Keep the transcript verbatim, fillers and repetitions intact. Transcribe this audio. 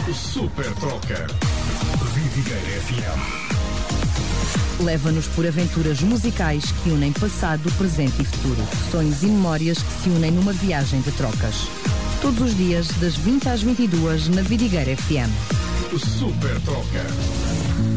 Super Troca. Vidigueira F M. Leva-nos por aventuras musicais que unem passado, presente e futuro. Sonhos e memórias que se unem numa viagem de trocas. Todos os dias, das vinte às vinte e duas, na Vidigueira F M. Super Troca.